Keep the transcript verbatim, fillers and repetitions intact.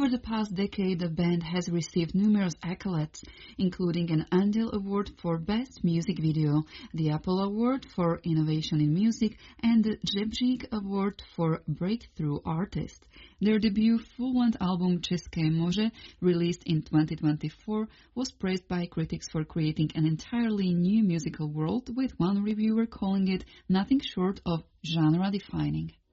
Over the past decade, the band has received numerous accolades, including an Andel Award for Best Music Video, the Apple Award for Innovation in Music, and the Jebřík Award for Breakthrough Artist. Their debut full-length album České moře, released in twenty twenty-four, was praised by critics for creating an entirely new musical world, with one reviewer calling it nothing short of genre-defining.